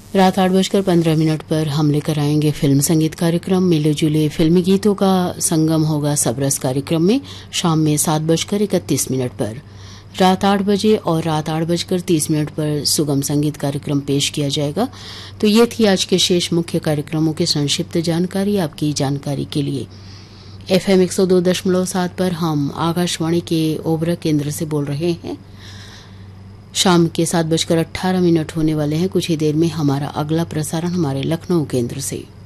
रात 8:15 पर हम लेकर आएंगे फिल्म संगीत कार्यक्रम। मिले जुले फिल्मी गीतों का संगम होगा सबरस कार्यक्रम में शाम में 7:31 पर। रात 8 बजे और रात 8:30 पर सुगम संगीत कार्यक्रम पेश किया जाएगा। तो ये थी आज के शेष मुख्य कार्यक्रमों की संक्षिप्त जानकारी। आपकी जानकारी के लिए FM 102.7 पर हम आकाशवाणी के ओबरा केंद्र से बोल रहे हैं। शाम के 7:18 होने वाले हैं। कुछ ही देर में हमारा अगला प्रसारण हमारे लखनऊ केंद्र से।